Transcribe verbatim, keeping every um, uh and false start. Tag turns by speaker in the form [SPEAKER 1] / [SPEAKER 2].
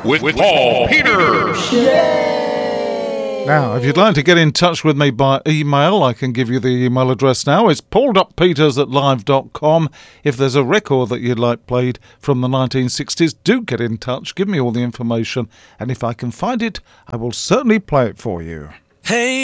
[SPEAKER 1] with, with Paul Peters.
[SPEAKER 2] Now, if you'd like to get in touch with me by email, I can give you the email address now. It's paul dot peters at live dot com. If there's a record that you'd like played from the nineteen sixties, do get in touch, give me all the information, and if I can find it, I will certainly play it for you.
[SPEAKER 3] Hey.